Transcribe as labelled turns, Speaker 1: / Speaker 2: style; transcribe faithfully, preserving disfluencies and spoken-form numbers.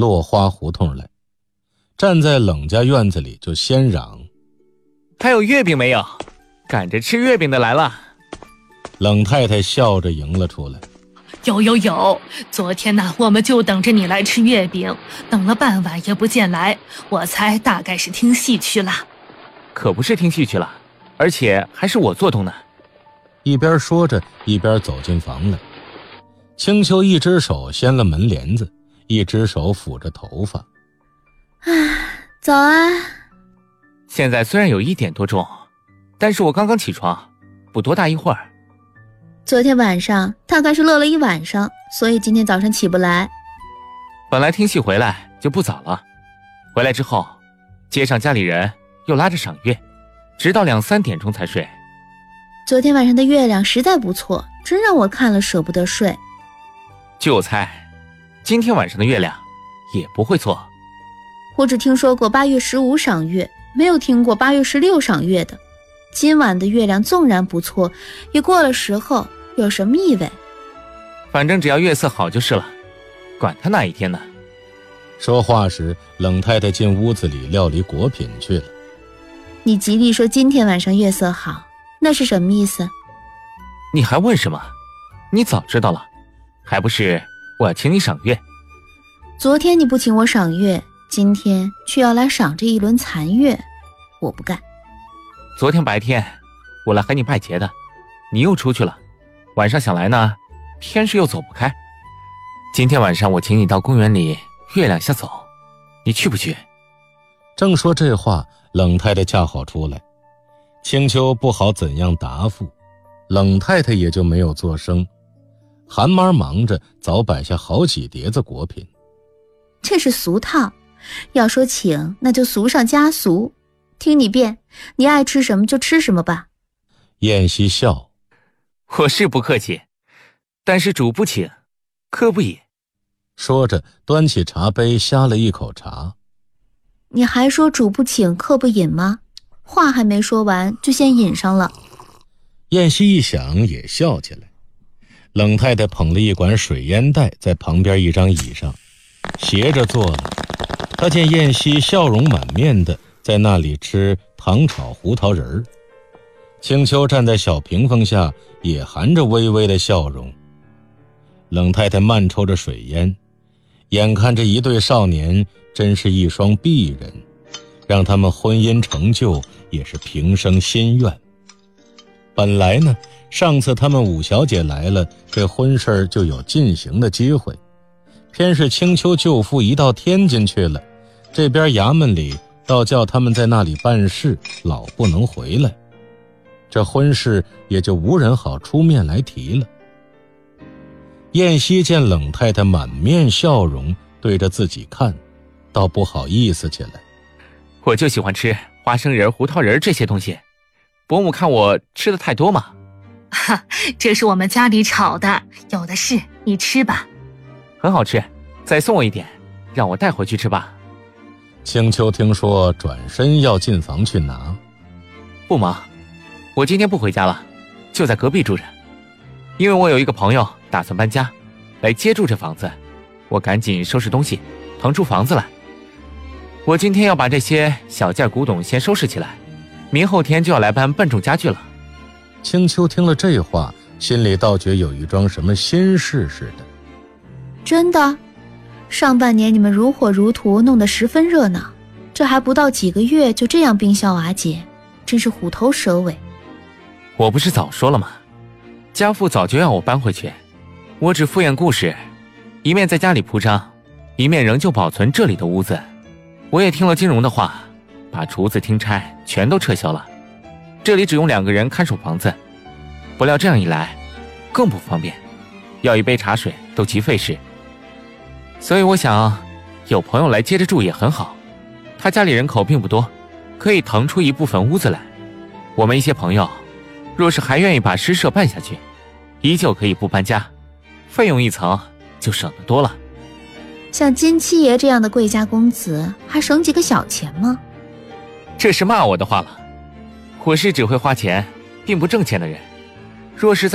Speaker 1: 落花胡同来，站在冷家院子里就先嚷：
Speaker 2: 还有月饼没有？赶着吃月饼的来了。
Speaker 1: 冷太太笑着迎了出来：
Speaker 3: 有有有，昨天呢我们就等着你来吃月饼，等了半晚也不见来，我猜大概是听戏去了。
Speaker 2: 可不是听戏去了，而且还是我做东呢。
Speaker 1: 一边说着一边走进房来。青秋一只手掀了门帘子，一只手抚着头发。
Speaker 4: 啊，早啊。
Speaker 2: 现在虽然有一点多钟，但是我刚刚起床，不多大一会儿。
Speaker 4: 昨天晚上大概是乐了一晚上，所以今天早上起不来。
Speaker 2: 本来听戏回来就不早了，回来之后街上家里人又拉着赏月，直到两三点钟才睡。
Speaker 4: 昨天晚上的月亮实在不错，真让我看了舍不得睡。
Speaker 2: 据我猜，今天晚上的月亮也不会错。
Speaker 4: 我只听说过八月十五赏月，没有听过八月十六赏月的。今晚的月亮纵然不错，也过了时候，有什么意味？
Speaker 2: 反正只要月色好就是了，管他哪一天呢。
Speaker 1: 说话时，冷太太进屋子里料理果品去了。
Speaker 4: 你极力说今天晚上月色好，那是什么意思？
Speaker 2: 你还问什么？你早知道了，还不是我要请你赏月。
Speaker 4: 昨天你不请我赏月，今天却要来赏这一轮残月，我不干。
Speaker 2: 昨天白天我来和你拜节的，你又出去了，晚上想来呢，偏是又走不开。今天晚上我请你到公园里月亮下走，你去不去？
Speaker 1: 正说这话，冷太太恰好出来。青秋不好怎样答复，冷太太也就没有作声，韩妈忙着早摆下好几碟子果品。
Speaker 4: 这是俗套，要说请那就俗上加俗，听你便，你爱吃什么就吃什么吧。
Speaker 1: 燕西笑：
Speaker 2: 我是不客气，但是主不请，客不饮。
Speaker 1: 说着端起茶杯呷了一口茶。
Speaker 4: 你还说主不请客不饮吗？话还没说完就先饮上了。
Speaker 1: 燕西一想也笑起来。冷太太捧了一管水烟袋在旁边一张椅上斜着坐了。她见燕西笑容满面的在那里吃糖炒胡桃仁儿，青秋站在小屏风下也含着微微的笑容。冷太太慢抽着水烟，眼看着一对少年真是一双璧人，让他们婚姻成就也是平生心愿。本来呢，上次他们五小姐来了，这婚事就有进行的机会，偏是青秋舅父一到天津去了，这边衙门里倒叫他们在那里办事，老不能回来，这婚事也就无人好出面来提了。燕西见冷太太满面笑容对着自己看，倒不好意思起来。
Speaker 2: 我就喜欢吃花生仁、胡桃仁这些东西，伯母看我吃的太多嘛。
Speaker 3: 哈，这是我们家里炒的，有的是，你吃吧。
Speaker 2: 很好吃，再送我一点，让我带回去吃吧。
Speaker 1: 青秋听说转身要进房去拿。
Speaker 2: 不忙，我今天不回家了，就在隔壁住着。因为我有一个朋友打算搬家，来接住这房子，我赶紧收拾东西，腾出房子来。我今天要把这些小件古董先收拾起来，明后天就要来搬笨重家具了。
Speaker 1: 青秋听了这话，心里倒觉有一桩什么心事似的。
Speaker 4: 真的？上半年你们如火如荼，弄得十分热闹，这还不到几个月就这样冰消瓦解，真是虎头蛇尾。
Speaker 2: 我不是早说了吗？家父早就要我搬回去，我只敷衍故事，一面在家里铺张，一面仍旧保存这里的屋子。我也听了金荣的话，把厨子听差全都撤销了，这里只用两个人看守房子。不料这样一来更不方便，要一杯茶水都极费事，所以我想有朋友来接着住也很好。他家里人口并不多，可以腾出一部分屋子来，我们一些朋友若是还愿意把诗社办下去，依旧可以不搬家，费用一层就省得多了。
Speaker 4: 像金七爷这样的贵家公子，还省几个小钱吗？
Speaker 2: 这是骂我的话了。我是只会花钱并不挣钱的人，若是在